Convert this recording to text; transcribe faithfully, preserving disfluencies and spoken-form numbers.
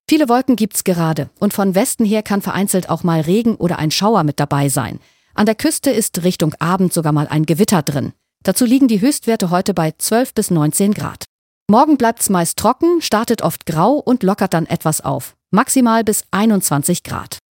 Viele Wolken gibt's gerade und von Westen her kann vereinzelt auch mal Regen oder ein Schauer mit dabei sein. An der Küste ist Richtung Abend sogar mal ein Gewitter drin. Dazu liegen die Höchstwerte heute bei zwölf bis neunzehn Grad. Morgen bleibt's meist trocken, startet oft grau und lockert dann etwas auf. Maximal bis einundzwanzig Grad.